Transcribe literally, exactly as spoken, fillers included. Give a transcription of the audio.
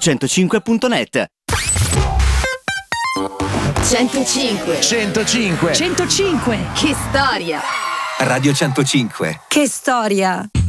centocinque punto net. centocinque centocinque centocinque Che storia. Radio centocinque. Che storia.